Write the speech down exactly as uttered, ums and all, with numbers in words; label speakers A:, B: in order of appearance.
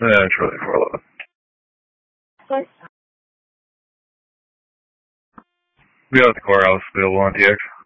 A: Yeah, Charlie four eleven.
B: What?
A: We got the courthouse available on T X.